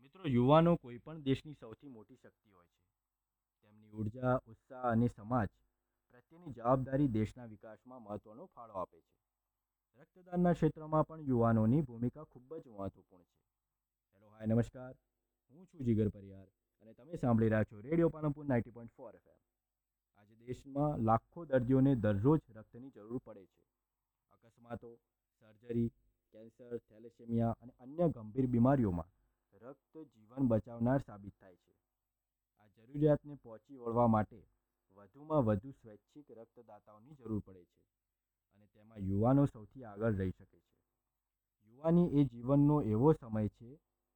મિત્રો, યુવાનો કોઈ પણ દેશની સૌથી મોટી શક્તિ હોય છે. તેમની ઉર્જા, ઉત્સાહ અને સમાજ પ્રત્યેની જવાબદારી દેશના વિકાસમાં મહત્વનો ફાળો આપે છે. રક્તદાનના ક્ષેત્રમાં પણ યુવાનોની ભૂમિકા ખૂબ જ મહત્વપૂર્ણ છે. હેલો, હાય, નમસ્કાર. હું છું જીગર પરિયાર અને તમે સાંભળી રહ્યા છો રેડિયો પાલનપુર 90.4 FM. આજે દેશમાં લાખો દર્દીઓને દરરોજ રક્તની જરૂર પડે છે. અકસ્માતો, સર્જરી, કેન્સર, થેલેસેમિયા અને અન્ય ગંભીર બીમારીઓમાં રક્ત જીવન બચાવનાર સાબિત થાય છે. આ જરૂરિયાતને પહોંચી વળવા માટે વધુમાં વધુ સ્વૈચ્છિક રક્તદાતાઓની જરૂર પડે છે અને તેમાં યુવાનો સૌથી આગળ રહી શકે છે. યુવાની એ જીવનનો એવો સમય છે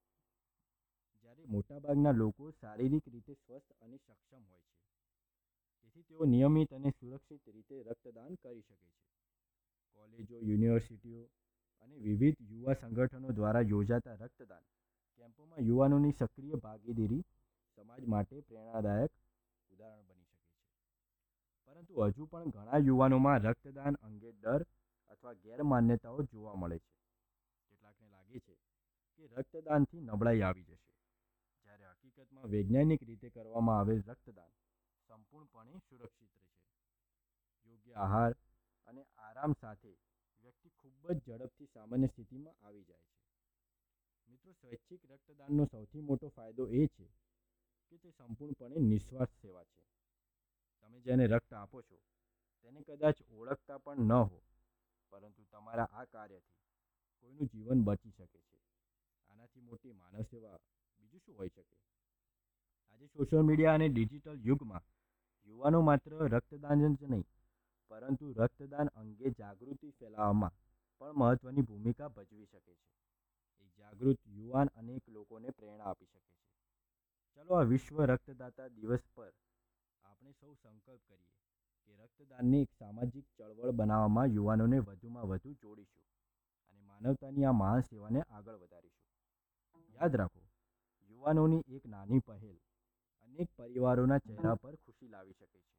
જ્યારે મોટાભાગના લોકો શારીરિક રીતે સ્વસ્થ અને સક્ષમ હોય છે. તેથી તેઓ નિયમિત અને સુરક્ષિત રીતે રક્તદાન કરી શકે છે. કોલેજો, યુનિવર્સિટીઓ અને વિવિધ યુવા સંગઠનો દ્વારા યોજાતા રક્તદાન કેમ્પોમાં યુવાનોની સક્રિય ભાગીદારી સમાજ માટે પ્રેરણાદાયક ઉદાહરણ બની શકે છે. પરંતુ હજુ પણ ઘણા યુવાનોમાં રક્તદાન અંગે ડર અથવા ગેરમાન્યતાઓ જોવા મળે છે. કેટલાકને લાગે છે કે રક્તદાનથી નબળાઈ આવી જશે, જ્યારે હકીકતમાં વૈજ્ઞાનિક રીતે કરવામાં આવેલ રક્તદાન સંપૂર્ણપણે સુરક્ષિત છે. યોગ્ય આહાર અને આરામ સાથે વ્યક્તિ ખૂબ જ ઝડપથી સામાન્ય સ્થિતિમાં આવી જાય છે. મિત્રો, સ્વૈચ્છિક રક્તદાનનો સૌથી મોટો ફાયદો એ છે કે તે સંપૂર્ણપણે નિસ્વાર્થ સેવા છે. તમે જેને રક્ત આપો છો તેને કદાચ ઓળખતા પણ ન હો, પરંતુ તમારા આ કાર્યથી કોઈનું જીવન બચી શકે છે. આનાથી મોટી માનવ સેવા બીજું શું હોઈ શકે? આજે સોશિયલ મીડિયા અને ડિજિટલ યુગમાં યુવાનો માત્ર રક્તદાન જ નહીં, પરંતુ રક્તદાન અંગે જાગૃતિ ફેલાવવામાં પણ મહત્વની ભૂમિકા ભજવી શકે છે. એક જાગૃત યુવાન અનેક લોકોને પ્રેરણા આપી શકે છે. ચાલો, આ વિશ્વ રક્તદાતા દિવસ પર આપણે સૌ સંકલ્પ કરીએ કે રક્તદાનને એક સામાજિક ચળવળ બનાવવામાં યુવાનોને વધુમાં વધુ જોડીશું અને માનવતાની આ મહાન સેવાને આગળ વધારીશું. યાદ રાખો, યુવાનોની એક નાની પહેલ અનેક પરિવારોના ચહેરા પર ખુશી લાવી શકે છે.